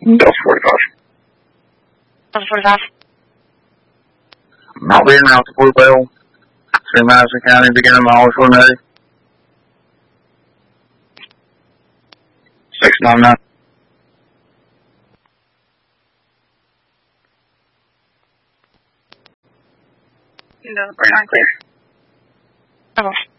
Delta 45. Delta 45. I'll be en route to Bluebell, through Madison County, beginning my Hollis Tornado. 699. Delta 49 clear. Okay.